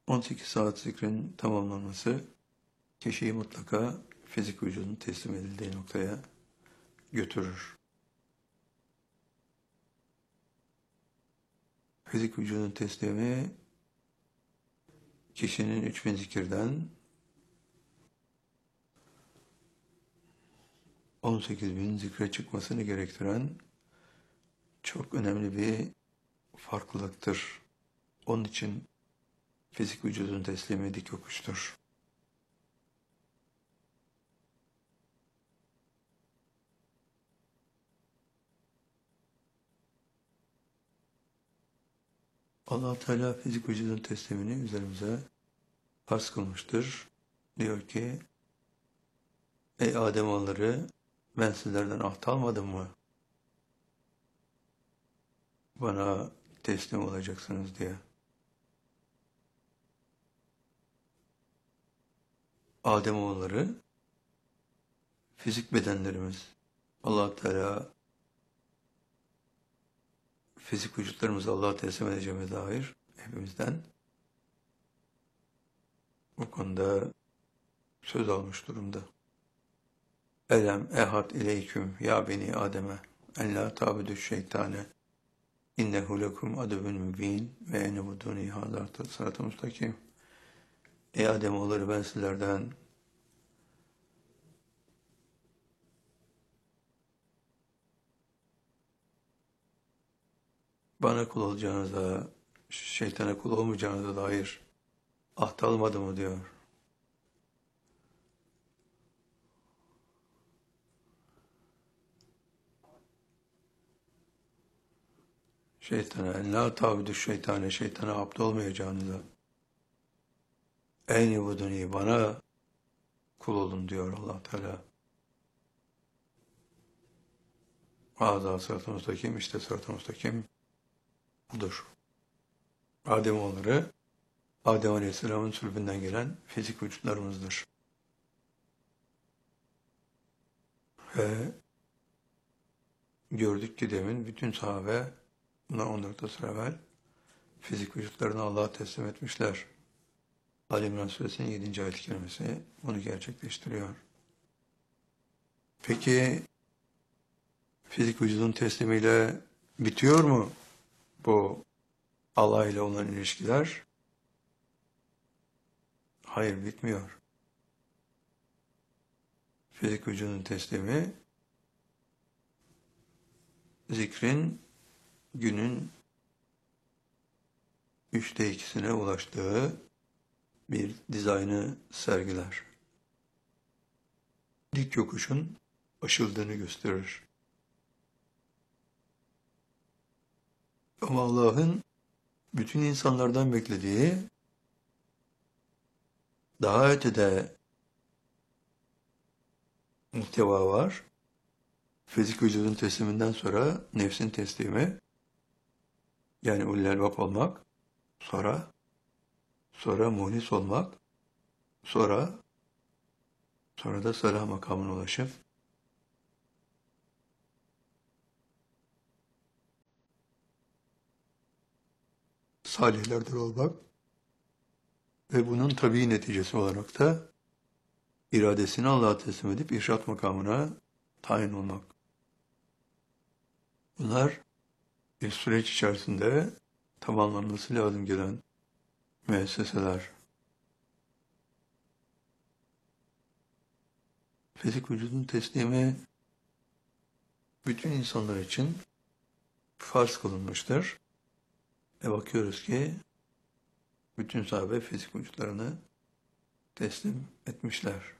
18 saat zikrin tamamlanması kişiyi mutlaka fizik vücudun teslim edildiği noktaya götürür. Fizik vücudun teslimi kişinin 3000 zikirden 18.000 zikre çıkmasını gerektiren çok önemli bir farklılıktır. Onun için fizik vücudun teslimi dik yokuştur. Allah Teala fizik vücudun teslimini üzerimize farz kılmıştır. Diyor ki, ey Ademoğulları, ben sizlerden ahd almadım mı? Bana teslim olacaksınız diye. Ademoğulları, fizik bedenlerimiz. Allah Teala fizik vücutlarımızı Allah'a teslim edeceğime dair hepimizden bu konuda söz almış durumda. Elem ehad ileyküm ya beni Adem'e en la ta'budu şeytane innehu lekum aduvun mübin ve enebuduni hâzâ sırat-ı müstakim. Ey Ademoğulları, ben sizlerden bana kul olacağınıza, şeytana kul olmayacağınıza dair ahd almadı mı diyor. Şeytana, la ta'budu şeytane, şeytana abd olmayacağınıza. Ey nebuduni, bana kul olun diyor Allah Teala. Hâzâ sırat-ı müstakim, işte sırat-ı müstakim budur. Ademoğulları, Adem Aleyhisselam'ın sülbünden gelen fizik vücutlarımızdır. Ve gördük ki demin bütün sahabe, bundan 14 asır evvel, fizik vücutlarını Allah'a teslim etmişler. Ali İmran Suresinin 7. ayet-i kerimesi bunu gerçekleştiriyor. Peki, fizik vücudun teslimiyle bitiyor mu bu Allah ile olan ilişkiler? Hayır, bitmiyor. Fizik vücudun teslimi, zikrin günün 2/3'üne ulaştığı bir dizaynı sergiler. Dik yokuşun aşıldığını gösterir. Ama Allah'ın bütün insanlardan beklediği daha ötede muhteva var. Fizik vücudun tesliminden sonra nefsin teslimi, yani ulul elbab olmak, sonra muhlis olmak, sonra da salah makamına ulaşıp salihlerden olmak ve bunun tabii neticesi olarak da iradesini Allah'a teslim edip irşat makamına tayin olmak. Bunlar bir süreç içerisinde tamamlanması lazım gelen müesseseler. Fizik vücudun teslimi bütün insanlar için farz kılınmıştır. Bakıyoruz ki bütün sahabe fizik vücutlarını teslim etmişler.